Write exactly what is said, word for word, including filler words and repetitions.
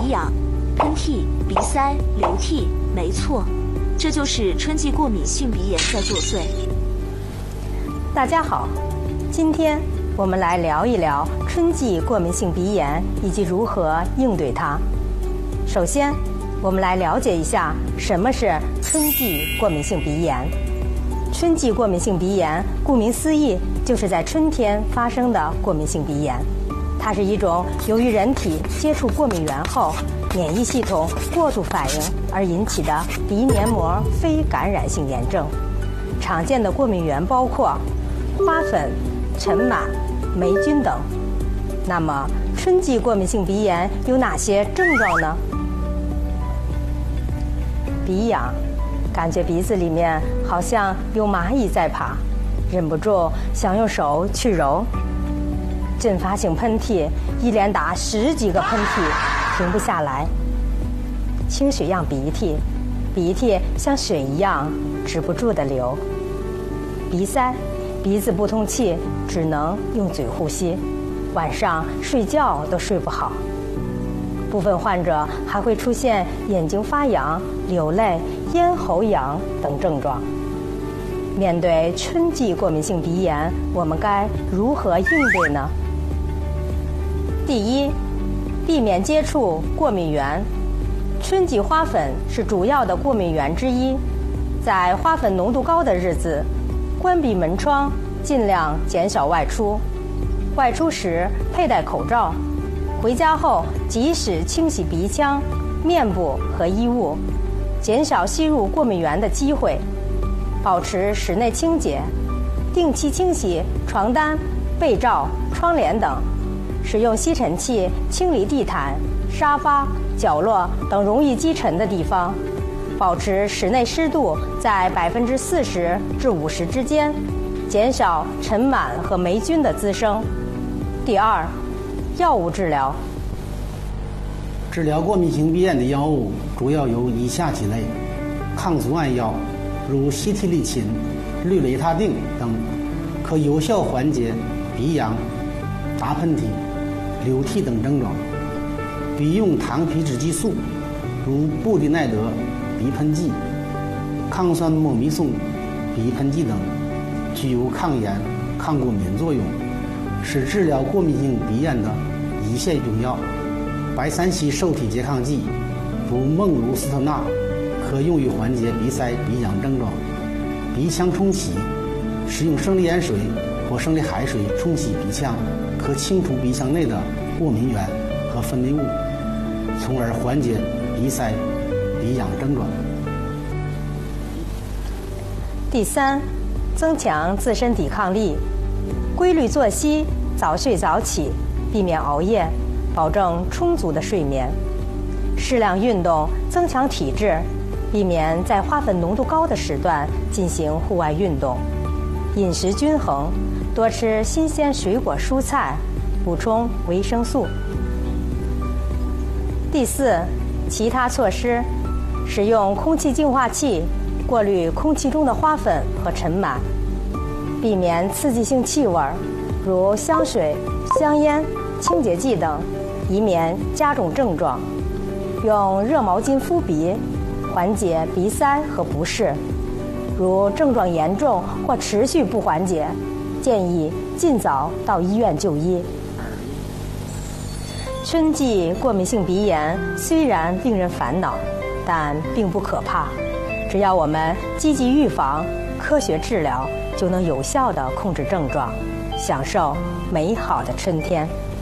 鼻痒、喷嚏、鼻塞、流涕，没错，这就是春季过敏性鼻炎在作祟。 大家好，今天我们来聊一聊春季过敏性鼻炎以及如何应对它。首先，我们来了解一下什么是春季过敏性鼻炎。春季过敏性鼻炎，顾名思义，就是在春天发生的过敏性鼻炎。它是一种由于人体接触过敏源后，免疫系统过度反应而引起的鼻黏膜非感染性炎症。常见的过敏源包括花粉、尘螨、霉菌等。那么，春季过敏性鼻炎有哪些症状呢？鼻痒，感觉鼻子里面好像有蚂蚁在爬，忍不住想用手去揉。阵发性喷嚏，一连打十几个喷嚏，停不下来。清水样鼻涕，鼻涕像水一样止不住的流。鼻塞，鼻子不通气，只能用嘴呼吸，晚上睡觉都睡不好。部分患者还会出现眼睛发痒、流泪、咽喉痒等症状。面对春季过敏性鼻炎，我们该如何应对呢？第一，避免接触过敏源。春季花粉是主要的过敏源之一，在花粉浓度高的日子，关闭门窗，尽量减少外出。外出时佩戴口罩，回家后及时清洗鼻腔、面部和衣物，减少吸入过敏源的机会。保持室内清洁，定期清洗床单、被罩、窗帘等。使用吸尘器清理地毯、沙发、角落等容易积尘的地方，保持室内湿度在百分之四十至五十之间，减少尘螨和霉菌的滋生。第二，药物治疗。 治疗过敏性鼻炎的药物主要有以下几类：抗组胺药，如西替利嗪、氯雷他定等，可有效缓解鼻痒、打喷嚏、流涕等症状。鼻用糖皮质激素，如布地奈德鼻喷剂、抗酸莫米松鼻喷剂等，具有抗炎、抗过敏作用，是治疗过敏性鼻炎的一线用药。白三烯受体拮抗剂，如孟卢司特钠，可用于缓解鼻塞、鼻痒症状。鼻腔冲洗，使用生理盐水或生理海水冲洗鼻腔，可清除鼻腔内的过敏源和分泌物，从而缓解鼻塞、鼻痒症状。 第三，增强自身抵抗力，规律作息，早睡早起，避免熬夜，保证充足的睡眠，适量运动，增强体质，避免在花粉浓度高的时段进行户外运动。饮食均衡，多吃新鲜水果蔬菜，补充维生素。第四，其他措施，使用空气净化器过滤空气中的花粉和尘螨，避免刺激性气味，如香水、香烟、清洁剂等，以免加重症状。用热毛巾敷鼻，缓解鼻塞和不适。如症状严重或持续不缓解，建议尽早到医院就医。春季过敏性鼻炎虽然令人烦恼，但并不可怕。只要我们积极预防、科学治疗，就能有效地控制症状，享受美好的春天。